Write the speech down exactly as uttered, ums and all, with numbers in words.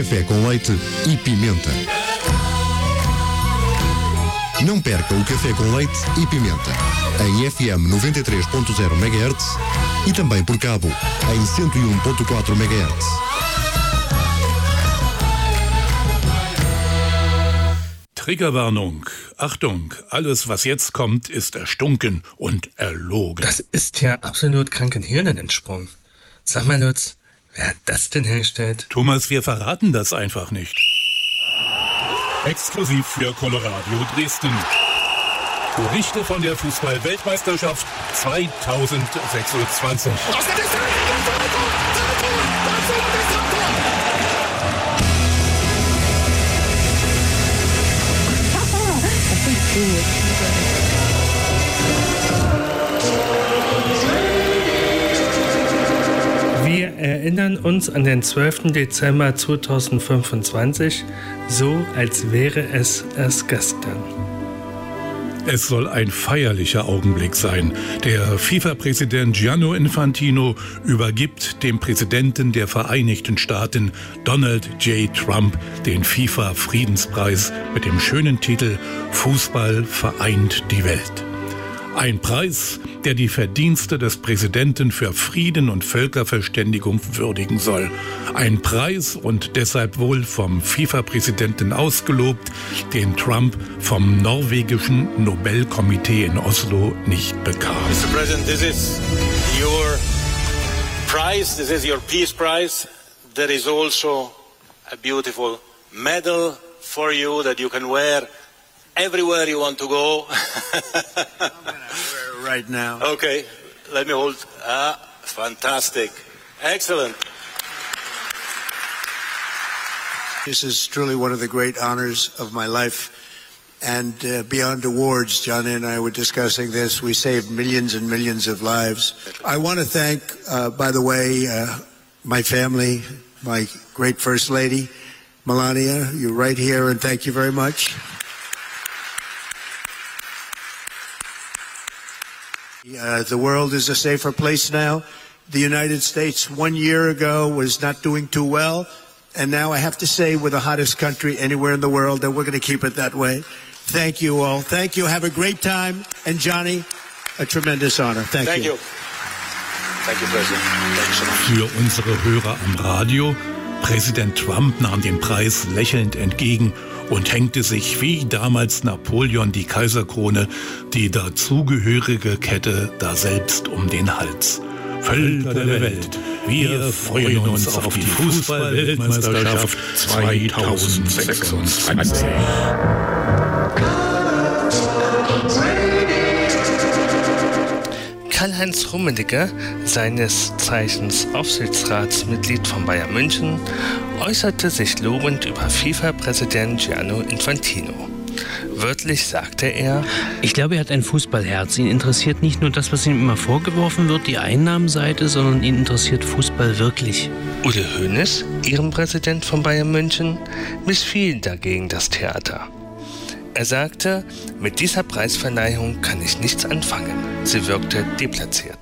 café com leite e pimenta. Não perca o café com leite e pimenta em F M noventa e três ponto zero megahertz e também por cabo em cento e um ponto quatro megahertz. Triggerwarnung. Achtung, alles was jetzt kommt, ist erstunken und erlogen. Das ist ja absolut kranken Hirnen entsprungen. Sag mal, Lutz, wer hat das denn hergestellt? Thomas, wir verraten das einfach nicht. Exklusiv für Coloradio Dresden. Berichte von der Fußball-Weltmeisterschaft zweitausendsechsundzwanzig. Wir erinnern uns an den zwölften Dezember zweitausendfünfundzwanzig, so als wäre es erst gestern. Es soll ein feierlicher Augenblick sein. Der FIFA-Präsident Gianni Infantino übergibt dem Präsidenten der Vereinigten Staaten, Donald J. Trump, den FIFA-Friedenspreis mit dem schönen Titel Fußball vereint die Welt. Ein Preis, der die Verdienste des Präsidenten für Frieden und Völkerverständigung würdigen soll. Ein Preis und deshalb wohl vom FIFA-Präsidenten ausgelobt, den Trump vom norwegischen Nobelkomitee in Oslo nicht bekam. Mister President, this is your prize, this is your peace prize. There is also a beautiful medal for you that you can wear everywhere you want to go. Right now. Okay, let me hold. Ah, fantastic. Excellent. This is truly one of the great honors of my life. And uh, beyond awards, Johnny and I were discussing this. We saved millions and millions of lives. I want to thank, uh, by the way, uh, my family, my great First Lady, Melania. You're right here, and thank you very much. Uh, the world is a safer place now. The United States one year ago was not doing too well. And now I have to say we're the hottest country anywhere in the world, and we're going to keep it that way. Thank you all. Thank you. Have a great time. And Johnny, a tremendous honor. Thank, Thank you. you. Thank you, President. Thank you so much. Für unsere Hörer am Radio, Präsident Trump nahm den Preis lächelnd entgegen und hängte sich wie damals Napoleon die Kaiserkrone, die dazugehörige Kette daselbst um den Hals. Völker der Welt, wir freuen uns auf die Fußball-Weltmeisterschaft zweitausendsechsundzwanzig. Karl-Heinz Rummenigge, seines Zeichens Aufsichtsratsmitglied von Bayern München, äußerte sich lobend über FIFA-Präsident Gianni Infantino. Wörtlich sagte er: Ich glaube, er hat ein Fußballherz. Ihn interessiert nicht nur das, was ihm immer vorgeworfen wird, die Einnahmenseite, sondern ihn interessiert Fußball wirklich. Uli Hoeneß, Ehrenpräsident von Bayern München, missfiel dagegen das Theater. Er sagte, mit dieser Preisverleihung kann ich nichts anfangen. Sie wirkte deplatziert.